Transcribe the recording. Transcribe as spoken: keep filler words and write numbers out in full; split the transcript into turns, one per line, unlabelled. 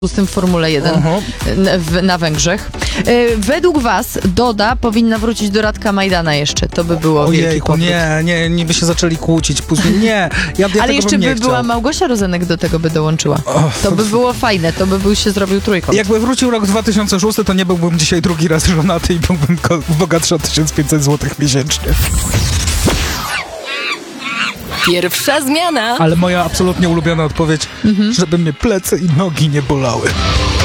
z tym w Formule jeden
Aha.
w, na Węgrzech. E, według was Doda powinna wrócić do Radka Majdana jeszcze. To by było wielki
Ojejku,
powrót.
nie, nie, nie by się zaczęli kłócić później. Nie, ja, ja
Ale
tego
jeszcze
bym nie
by
chciał.
była Małgosia Rozenek do tego by dołączyła.
Och,
To by było fajne, to by był się zrobił trójkąt.
Jakby wrócił rok dwa tysiące szósty, to nie byłbym dzisiaj drugi raz żonaty i byłbym ko- bogatszy o tysiąc pięćset złotych miesięcznie.
Pierwsza zmiana.
Ale moja absolutnie ulubiona odpowiedź, żeby mnie plecy i nogi nie bolały.